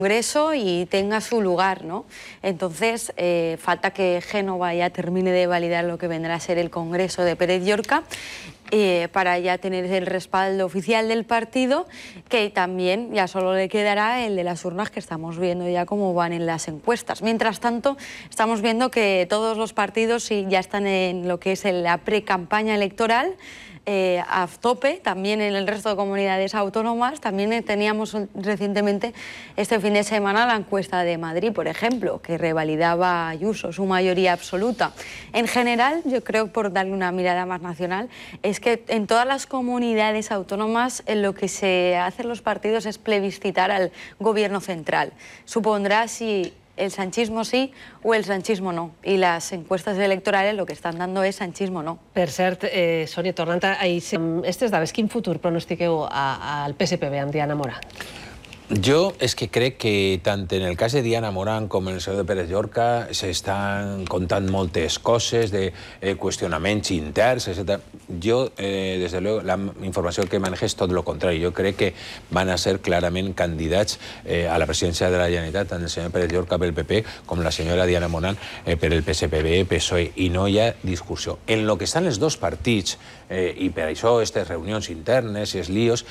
Congreso y tenga su lugar, ¿no? Entonces, falta que Génova ya termine de validar lo que vendrá a ser el Congreso de Pérez Llorca para ya tener el respaldo oficial del partido, que también ya solo le quedará el de las urnas, que estamos viendo ya cómo van en las encuestas. Mientras tanto, estamos viendo que todos los partidos ya están en lo que es la pre-campaña electoral, a tope, también en el resto de comunidades autónomas. También teníamos recientemente, este fin de semana, la encuesta de Madrid, por ejemplo, que revalidaba a Ayuso su mayoría absoluta. En general, yo creo, por darle una mirada más nacional, es que en todas las comunidades autónomas lo que se hacen los partidos es plebiscitar al gobierno central. Supondrá si el sanchismo sí o el sanchismo no. I les encuestes electorals lo que estan dando és sanchismo no. Per cert, Sònia, tornant a aquestes dades, quin futur pronostiqueu al PSPB amb Diana Morant? Jo és que crec que tant en el cas de Diana Morant com en el senyor de Pérez Llorca s'estan contant moltes coses de qüestionaments interns, etc. Jo, des de luego, la informació que manejo és tot el contrari. Jo crec que van a ser clarament candidats a la presidència de la Generalitat, tant el senyor Pérez Llorca pel PP com la senyora Diana Morant per el PSPB, PSOE, i no hi ha discussió. En lo que estan els dos partits, i per això aquestes reunions internes i els líos,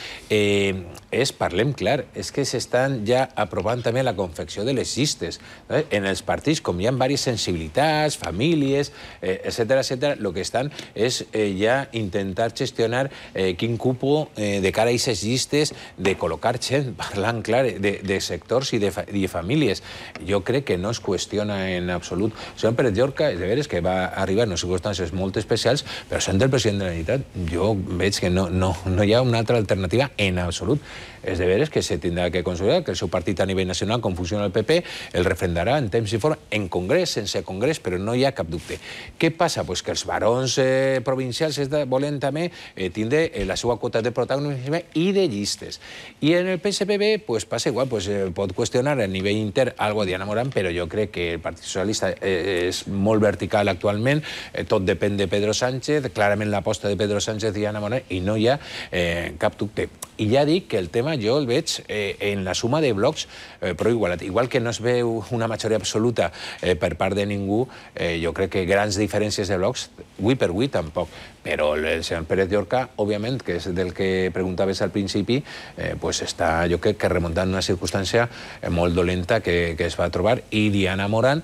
parlem clar, és que s'estan ja aprovant també la confecció de les llistes. En els partits, com hi ha diverses sensibilitats, famílies, etc., el que estan és ja intentar gestionar quin cupo de cara a aquestes llistes, de col·locar gent, parlant clar, de sectors i de famílies. Jo crec que no es qüestiona en absolut. El senyor Pérez Llorca, és de veres que va arribar en unes circumstàncies molt especials, però sent el president de la Generalitat, jo veig que no hi ha una altra alternativa en absolut. És de veres que se tindrà que consolidar, que el seu partit a nivell nacional, com funciona el PP, el refrendarà en temps i forma, en congrés, sense congrés, però no hi ha cap dubte. Què passa? Pues que els barons provincials volen també tindre la seva quota de protagonisme i de llistes. I en el PSPB passa igual, pot qüestionar a nivell intern algo a Diana Morant, però jo crec que el Partit Socialista és molt vertical actualment, tot depèn de Pedro Sánchez, clarament l'aposta de Pedro Sánchez i Diana Morant, i no hi ha cap dubte. I ja dic que el tema jo el veig en la suma de blocs prou igualat. Igual que no es veu una majoria absoluta per part de ningú, jo crec que grans diferències de blocs, avui per avui tampoc. Però el senyor Pérez Llorca, òbviament, que és del que preguntaves al principi, està, jo crec que remuntant una circumstància molt dolenta que es va trobar, i Diana Morant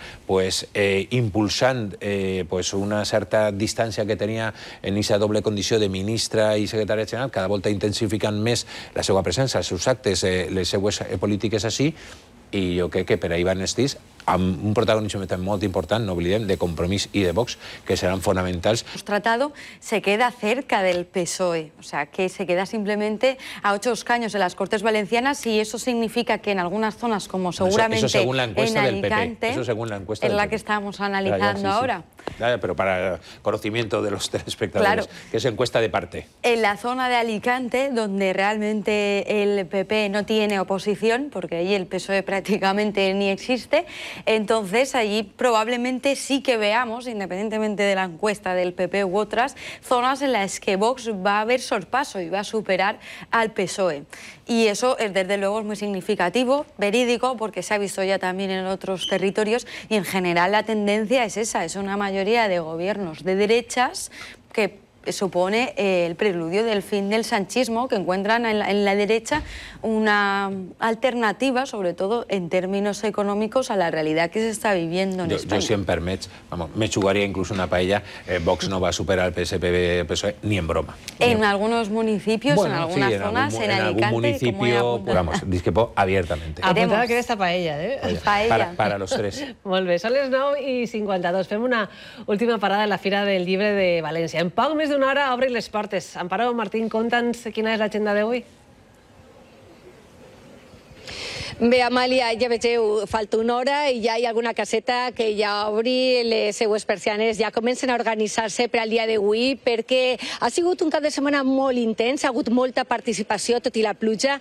impulsant una certa distància que tenia en aquesta doble condició de ministra i secretària general, cada volta intensificant més la seva presència, els seus actes, les seues polítiques així, i jo crec que per ahí van estils, amb un protagonisme molt important, no oblidem, de Compromís i de Vox, que seran fonamentals. El tratado se queda cerca del PSOE, o sea, que se queda simplemente a 8 escaños en las Cortes Valencianas, y eso significa que en algunas zonas, como seguramente en Alicante, es la que estamos analizando ahora. Pero para conocimiento de los telespectadores, que es encuesta de parte. En la zona de Alicante, donde realmente el PP no tiene oposición, porque allí el PSOE prácticamente ni existe, entonces allí probablemente sí que veamos, independientemente de la encuesta del PP u otras, zonas en las que Vox va a haber sorpaso y va a superar al PSOE. Y eso, desde luego, es muy significativo, verídico, porque se ha visto ya también en otros territorios, y en general la tendencia es esa, es una mayoría de gobiernos de derechas que supone el preludio del fin del sanchismo, que encuentran en la derecha una alternativa, sobre todo en términos económicos, a la realidad que se está viviendo en España. Yo, si em permets, me jugaría incluso una paella, Vox no va a superar al PSPB, PSOE, ni en broma. En algunos municipios, en algunas zonas, en Alicante, como he apuntado. Discrepo abiertamente. Apuntada que esta paella, Para los tres. Molt bé, són les 9:52. Fem una última parada en la Fira del Llibre de València. En poc més d'una hora obrin les portes. Amparo, Martín, conta'ns quina és l'agenda d'avui. Bé, Amàlia, ja vegeu, falta una hora i ja hi ha alguna caseta que ja obri les seues persianes, ja comencen a organitzar-se per al dia d'avui, perquè ha sigut un cap de setmana molt intens, ha hagut molta participació, tot i la pluja,